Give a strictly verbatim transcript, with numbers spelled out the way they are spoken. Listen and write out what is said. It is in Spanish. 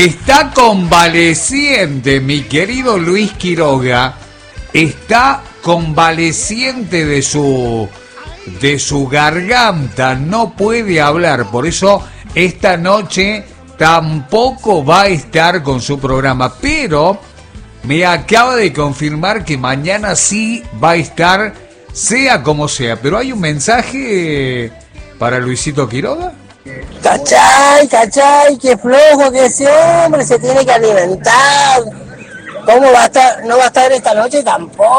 Está convaleciente, mi querido Luis Quiroga. Está convaleciente de su de su garganta, no puede hablar, por eso esta noche tampoco va a estar con su programa, pero me acaba de confirmar que mañana sí va a estar, sea como sea. Pero hay un mensaje para Luisito Quiroga. Cachai, cachai, qué flojo que ese hombre se tiene que alimentar. ¿Cómo va a estar? No va a estar esta noche tampoco.